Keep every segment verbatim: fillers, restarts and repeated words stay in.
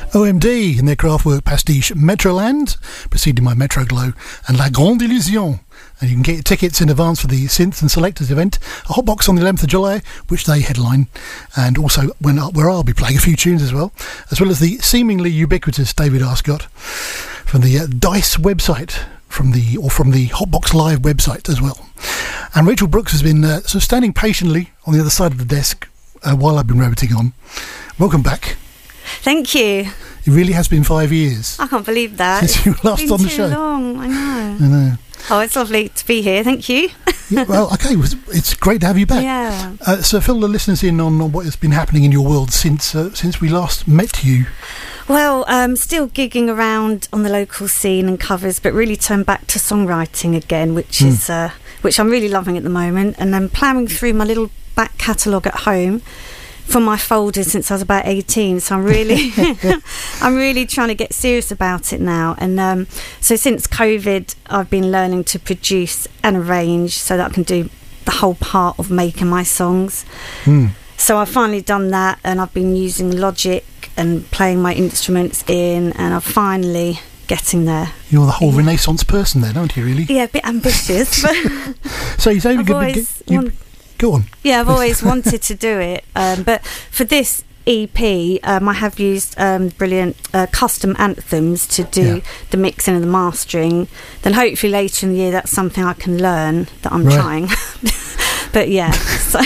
O M D in their Kraftwerk pastiche Metroland, preceded by Metro Glow and La Grande Illusion. And you can get your tickets in advance for the Synths and Selectors event, a Hotbox on the eleventh of July, which they headline, and also when where I'll be playing a few tunes as well, as well as the seemingly ubiquitous David Arscott from the uh, Dice website, from the or from the Hotbox Live website as well. And Rachel Brooks has been uh, sort of standing patiently on the other side of the desk uh, while I've been rabbiting on. Welcome back. Thank you. It really has been five years. I can't believe that. Since you last it's on the too show. long. I know. I know. Oh, it's lovely to be here. Thank you. Yeah, well, okay, it's great to have you back. Yeah. Uh, so fill the listeners in on, on what has been happening in your world since uh, since we last met you. Well, um, still gigging around on the local scene and covers, but really turned back to songwriting again, which mm. is uh, which I'm really loving at the moment. And then ploughing through my little back catalogue at home from my folders since I was about eighteen, so I'm really I'm really trying to get serious about it now. And um, so since COVID, I've been learning to produce and arrange so that I can do the whole part of making my songs. Mm. So I've finally done that, and I've been using Logic and playing my instruments in, and I'm finally getting there. You're the whole yeah. Renaissance person then, aren't you, really? Yeah, a bit ambitious. But so you say you could get... You, Go on. Yeah, I've always wanted to do it. Um, but for this E P, um, I have used um, brilliant uh, custom anthems to do yeah. the mixing and the mastering. Then hopefully later in the year, that's something I can learn that I'm right. trying. But yeah. So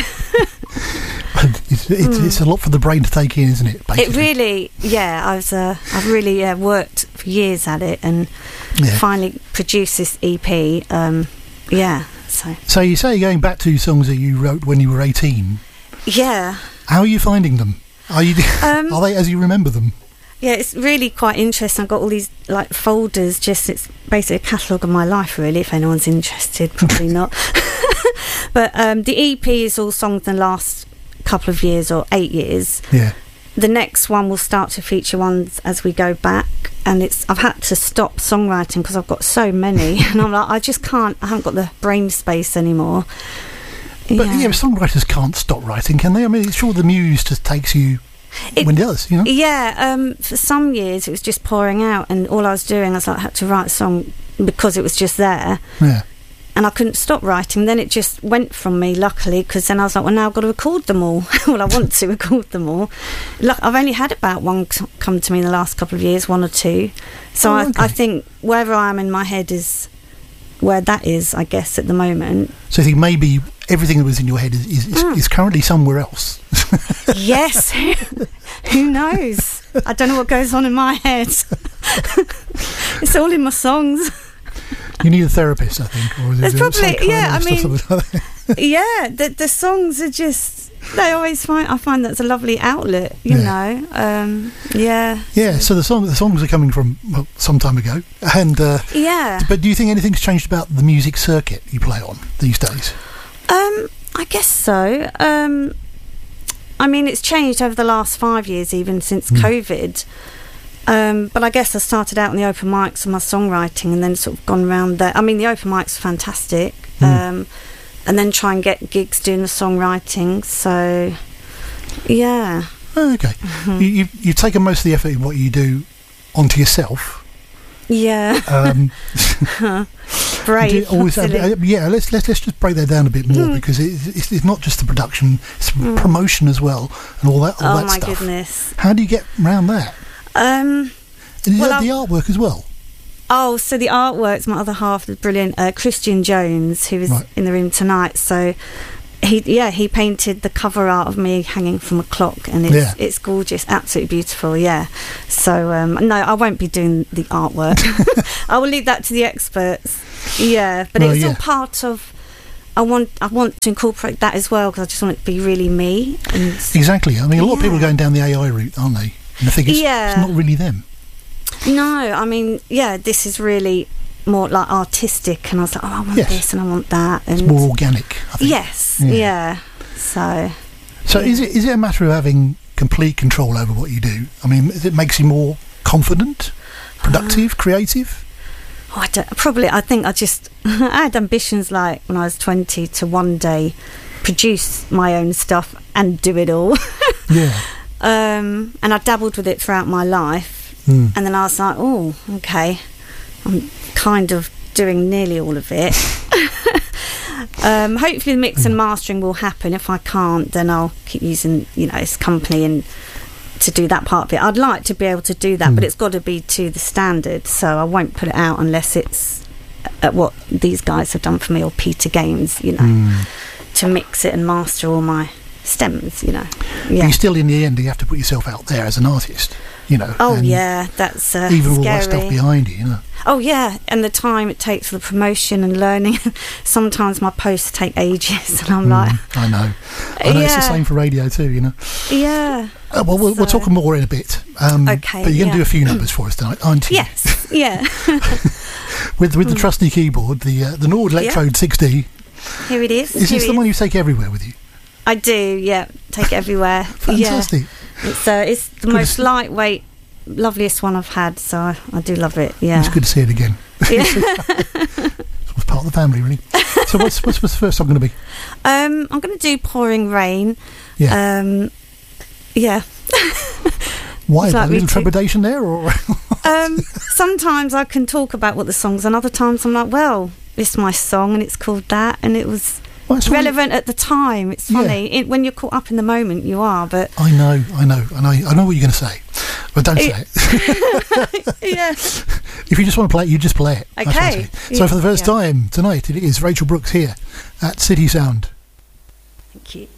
it's, it's, mm. it's a lot for the brain to take in, isn't it? Basically? It really, yeah. I was, uh, I've really uh, worked for years at it, and yeah. finally produced this E P. Um, yeah. So. so you say you're going back to songs that you wrote when you were eighteen. Yeah. How are you finding them? Are you um, are they as you remember them? Yeah, it's really quite interesting. I've got all these like folders. Just it's basically a catalogue of my life, really. If anyone's interested, probably not. But um, the E P is all songs in the last couple of years or eight years. Yeah. The next one will start to feature ones as we go back, and it's I've had to stop songwriting because I've got so many, and I'm like I just can't. I haven't got the brain space anymore. But yeah, yeah, songwriters can't stop writing, can they? I mean, sure, the muse just takes you it, when it does, you know. Yeah. Um, for some years, it was just pouring out, and all I was doing was like, I had to write a song because it was just there. Yeah. And I couldn't stop writing. Then it just went from me, luckily, because then I was like, well, now I've got to record them all. Well, I want to record them all. Look, I've only had about one come to me in the last couple of years, one or two. So oh, I, okay. I think wherever I am in my head is where that is, I guess, at the moment. So you think maybe everything that was in your head is, is, mm. is currently somewhere else? Yes. Who knows? I don't know what goes on in my head. It's all in my songs. You need a therapist, I think, or is it it's probably yeah. I mean, like yeah. The the songs are just they always find I find that's a lovely outlet, you yeah. know. Um, yeah. Yeah. So the song the songs are coming from well, some time ago, and uh, yeah. But do you think anything's changed about the music circuit you play on these days? Um, I guess so. Um, I mean, it's changed over the last five years, even since mm. COVID. Um, but I guess I started out in the open mics and my songwriting, and then sort of gone around there. I mean, the open mics are fantastic, mm. um, and then try and get gigs doing the songwriting. So, yeah. Oh, okay. Mm-hmm. You, you've, you've taken most of the effort in what you do onto yourself. Yeah. Um, Brave. Always, uh, yeah. Let's let's let's just break that down a bit more mm. because it, it's, it's not just the production; it's mm. promotion as well, and all that. All oh that my stuff. goodness! How do you get around that? Um, and well, the artwork as well. Oh, so the artwork's my other half, the brilliant uh, Christian Jones, who is right. in the room tonight. So he, yeah, he painted the cover art of me hanging from a clock, and it's yeah. it's gorgeous, absolutely beautiful. Yeah. So um, no, I won't be doing the artwork. I will leave that to the experts. Yeah, but well, it's yeah. all part of. I want I want to incorporate that as well because I just want it to be really me. And exactly. I mean, a lot yeah. of people are going down the A I route, aren't they? And I think it's, yeah. it's not really them. No, I mean, yeah, this is really more like artistic, and I was like, oh, I want yes. this and I want that. And it's more organic, I think. Yes, yeah. yeah. So, so yeah. is it is it a matter of having complete control over what you do? I mean, it makes you more confident, productive, uh, creative? Oh, I don't, probably, I think I just, I had ambitions like when I was twenty to one day produce my own stuff and do it all. Yeah. Um, and I dabbled with it throughout my life. Mm. And then I was like, oh, okay, I'm kind of doing nearly all of it. um, hopefully the mix and mastering will happen. If I can't, then I'll keep using, you know, this company and to do that part of it. I'd like to be able to do that, mm. but it's got to be to the standard, so I won't put it out unless it's at what these guys have done for me, or Peter Games, you know, mm. to mix it and master all my stems, you know. Yeah. But you still, in the end, you have to put yourself out there as an artist, you know. Oh yeah, that's uh, even scary. all that stuff behind you, you know. Oh yeah, and the time it takes for the promotion and learning. Sometimes my posts take ages, and I'm mm, like, I know, I know. Yeah. It's the same for radio too, you know. Yeah. Uh, well, we'll, so. we'll talk more in a bit. Um, okay. But you're going to yeah. do a few numbers for us tonight, aren't you? Yes. Yeah. with with the trusty keyboard, the uh, the Nord Electrode yeah. six D. Here it is. Is Here this the is. one you take everywhere with you? I do. Yeah, take it everywhere. Fantastic. Yeah. It's uh, it's the good most lightweight, loveliest one I've had. So I, I do love it. Yeah. It's good to see it again. Yeah. It's part of the family, really. So what's what's, what's the first song going to be? Um, I'm going to do Pouring Rain. Yeah. Um, yeah. Why? Like A little to. trepidation there, or? um, sometimes I can talk about what the song's, and other times I'm like, well, it's my song, and it's called that, and it was well, relevant at the time. It's funny yeah. it, when you're caught up in the moment, you are. But I know, I know, I know, I know what you're going to say, but don't say it. Yeah. If you just want to play it, you just play it. Okay. So for the first yeah. time tonight, it is Rachel Brooks here at City Sound. Thank you.